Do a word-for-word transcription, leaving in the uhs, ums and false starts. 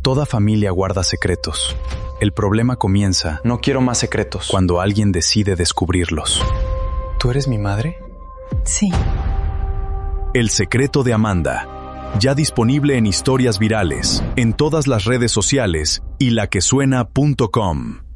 Toda familia guarda secretos. El problema comienza No quiero más secretos. cuando alguien decide descubrirlos. ¿Tú eres mi madre? Sí. El secreto de Amanda. Ya disponible en Historias Virales, en todas las redes sociales y la que suena punto com.